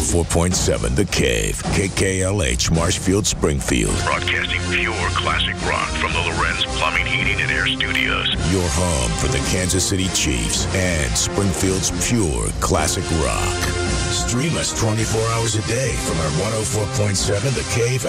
104.7 The Cave, KKLH, Marshfield, Springfield. Broadcasting pure classic rock from the Lorenz Plumbing, Heating, and Air Studios. Your home for the Kansas City Chiefs and Springfield's pure classic rock. Stream us 24 hours a day from our 104.7 The Cave